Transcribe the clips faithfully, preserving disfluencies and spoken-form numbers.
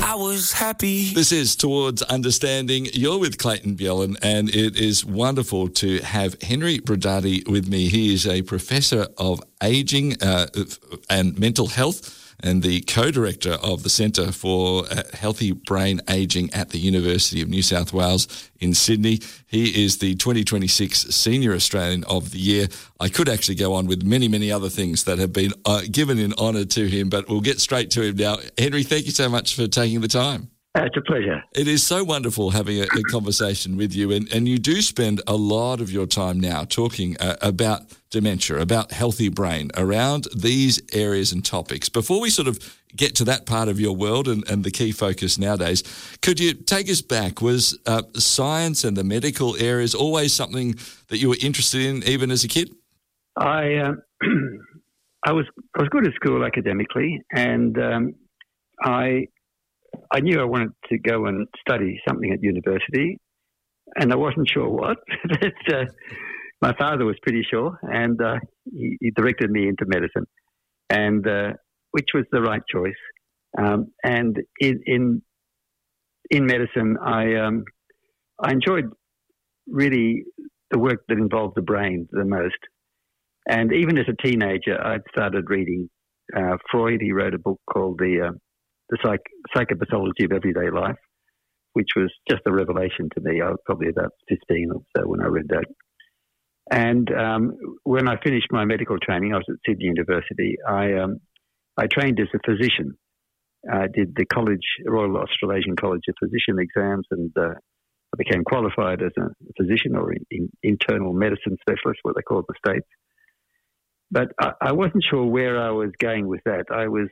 I was happy. This is Towards Understanding. You're with Clayton Bjellan, and it is wonderful to have Henry Brodati with me. He is a professor of ageing uh, and mental health and the co-director of the Centre for Healthy Brain Ageing at the University of New South Wales in Sydney. He is the twenty twenty-six Senior Australian of the Year. I could actually go on with many, many other things that have been uh, given in honour to him, but we'll get straight to him now. Henry, thank you so much for taking the time. Uh, it's a pleasure. It is so wonderful having a, a conversation with you, and, and you do spend a lot of your time now talking uh, about dementia, about healthy brain, around these areas and topics. Before we sort of get to that part of your world and, and the key focus nowadays, could you take us back? Was uh, science and the medical areas always something that you were interested in even as a kid? I uh, I was I was good at school academically, and um, I I knew I wanted to go and study something at university, and I wasn't sure what. but uh, my father was pretty sure, and uh, he, he directed me into medicine, and uh, which was the right choice. Um, and in, in in medicine, I um, I enjoyed really the work that involved the brain the most. And even as a teenager, I'd started reading uh, Freud. He wrote a book called the uh, the Psych- Psychopathology of Everyday Life, which was just a revelation to me. I was probably about fifteen or so when I read that. And um, when I finished my medical training, I was at Sydney University. I um, I trained as a physician. I did the college, Royal Australasian College of Physician exams, and uh, I became qualified as a physician or in, in internal medicine specialist, what they call it in the States. But I, I wasn't sure where I was going with that. I was,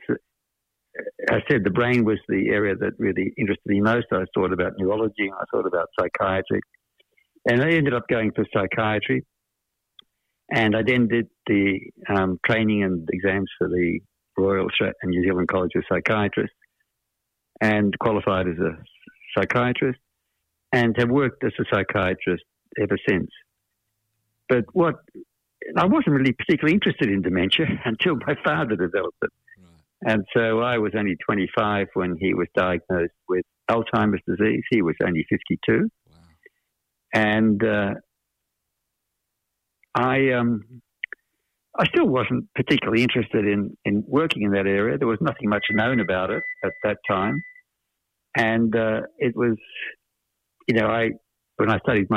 I said the brain was the area that really interested me most. I thought about neurology, I thought about psychiatry. And I ended up going for psychiatry. And I then did the um, training and exams for the Royal Australian and New Zealand College of Psychiatrists and qualified as a psychiatrist and have worked as a psychiatrist ever since. But what I wasn't really particularly interested in dementia until my father developed it. Right. And so I was only twenty-five when he was diagnosed with Alzheimer's disease. He was only fifty-two. Wow. And uh, I um, I still wasn't particularly interested in, in working in that area. There was nothing much known about it at that time. And uh, it was, you know, I when I studied my